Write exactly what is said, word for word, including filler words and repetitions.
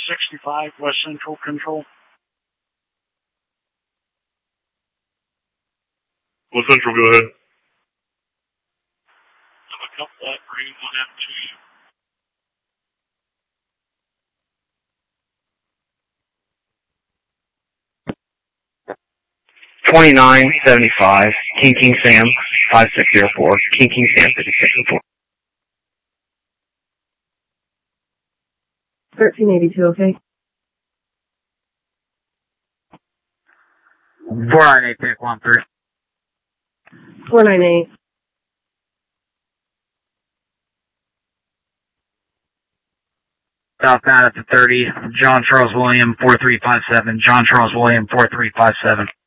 sixty-five, West Central Control. West Central, go ahead. I'm a couple that bring that to you. twenty-nine seventy-five, King King Sam, five six zero four, King King Sam, fifty-six oh four. thirteen eighty-two, okay? four nine eight, pick one three. four nine eight. Southbound at the thirty, John Charles William, four three five seven, John Charles William, four three five seven.